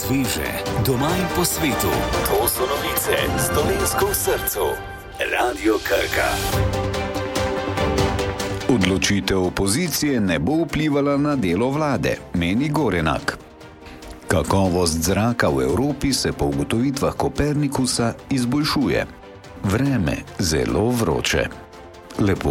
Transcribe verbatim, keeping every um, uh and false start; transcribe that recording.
Sveže, doma in po svetu. To so novice s Dolenjsko v srcu. Radio Krka. Odločitev opozicije ne bo vplivala na delo vlade, meni Gorenak. Kakovost zraka v Evropi se po ugotovitvah Kopernikusa izboljšuje. Vreme zelo vroče. Lepo